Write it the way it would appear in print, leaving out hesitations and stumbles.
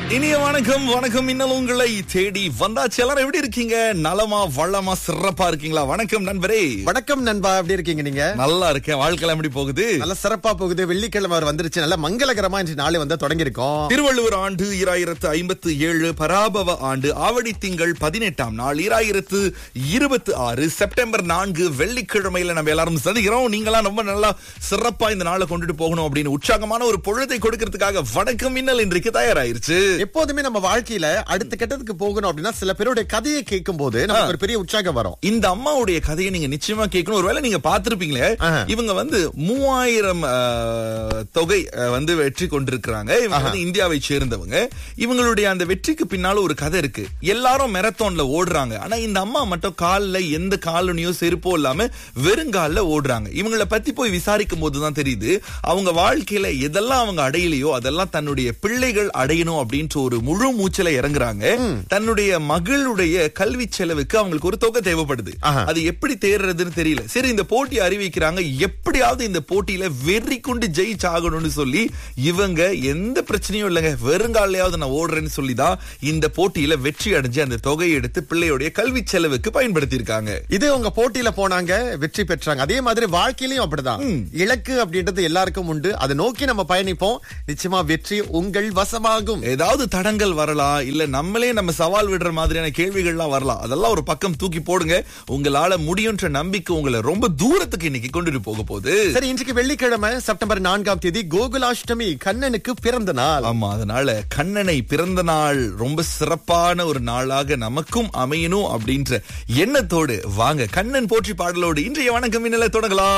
இனிய வணக்கம் வணக்கம். இன்னும் உங்களை தேடி வந்தாச்சு. எல்லாரும் எப்படி இருக்கீங்க? நலமா வளமா சிறப்பா இருக்கீங்களா? வணக்கம் நண்பரே. வணக்கம் நண்பா, எப்படி இருக்கீங்க நீங்க? நல்லா இருக்கேன். வாழ்க்கை எப்படி போகுது? நல்ல சிறப்பா போகுது. வெள்ளிக்கிழமை வந்துருச்சு, நல்ல மங்களகரமா இன்று நாளை தொடங்கி இருக்கோம். திருவள்ளுவர் ஆண்டு 2057, பராபவ ஆண்டு ஆவடி திங்கள் 18ஆம் நாள் 2026 செப்டம்பர் 4 வெள்ளிக்கிழமையில நம்ம எல்லாரும் சந்திக்கிறோம். நீங்களாம் ரொம்ப நல்லா சிறப்பா இந்த நாளை கொண்டுட்டு போகணும் அப்படின்னு உற்சாகமான ஒரு பொழுதை கொடுக்கறதுக்காக வணக்கம் மின்னல் இன்றைக்கு தயாராயிருச்சு. எப்போதுமே நம்ம வாழ்க்கையில அடுத்த கட்டத்துக்கு போகணும் அப்படின்னா சில பேருடைய கதையை கேட்கும் போது நமக்கு ஒரு பெரிய உற்சாகம் வரும். இந்த அம்மாவுடைய கதையை நீங்க நிச்சயமா கேட்கணும். ஒருவேளை நீங்க பாத்திருப்பீங்களே, இவங்க 3000 தொகை வெற்றி கொண்டிருக்கிறாங்க. இவங்க இந்தியாவை சேர்ந்தவங்க. இவங்களுடைய அந்த வெற்றிக்கு பின்னால ஒரு கதை இருக்கு. எல்லாரும் மேரத்தான்ல ஓடுறாங்க. ஆனா இந்த அம்மா மட்டும் கால்ல எந்த காலனியோ செருப்போ இல்லாம வெறுங்கால்ல ஓடுறாங்க. இவங்களை பத்தி போய் விசாரிக்கும் போதுதான் தெரியுது, அவங்க வாழ்க்கையில எதெல்லாம் அவங்க அடையலையோ அதெல்லாம் தன்னுடைய பிள்ளைகள் அடையணும் அப்படின்ற ஒரு முழு மூச்சில இறங்குறாங்க. தன்னுடைய மகளுடைய கல்வி செலவுக்கு அவங்களுக்கு ஒரு தொகை தேவைப்படுது. அது எப்படி தேர்றதுன்னு தெரியல. சரி, இந்த போட்டி அறிவிக்கிறாங்க. எப்படியாவது இந்த போட்டியில வெறி கொண்டு ஜெயிச்சாகணும்னு சொல்லி இவங்க எந்த பிரச்சனையும் இல்லைங்க, வெறுங்காலையாவது நான் ஓடுறேன்னு சொல்லிதான் இந்த போட்டியில வெற்றி அடைஞ்சு அந்த தொகையை எடுத்து பிள்ளையுடைய கல்வி செலவுக்கு பயன்படுத்தி இருக்காங்க. இது உங்க போட்டியில போனாங்க, வெற்றி பெற்றாங்க. அதே மாதிரி வாழ்க்கையிலும் அப்படிதான். இலக்கு அப்படின்றது எல்லாருக்கும் உண்டு. அதை நோக்கி நம்ம பயணிப்போம். நிச்சயமா வெற்றி உங்கள் வசமாகும். ஏதாவது தடங்கள் வரலாம், இல்ல நம்மளே நம்ம சவால் விடுற மாதிரியான கேள்விகள்லாம் வரலாம். அதெல்லாம் ஒரு பக்கம் தூக்கி போடுங்க. உங்களால முடியுன்ற நம்பிக்கை உங்களை ரொம்ப தூரத்துக்கு இன்னைக்கு கொண்டுட்டு போக போகுது. சரி, இன்றைக்கு வெள்ளிக்கிழமை செப்டம்பர் 4ஆம் தேதி கோகுலாஷ்டமி, கண்ணனுக்கு பிறந்த நாள். ஆமா, அதனால கண்ணனை பிறந்த நாள் ரொம்ப சிறப்பான ஒரு நாளாக நமக்கும் அமையணும் அப்படின்ற எண்ணத்தோடு வாங்க கண்ணன் போற்றி பாடலோடு இன்றைய வணக்கம் மின்னலை தொடங்கலாம்.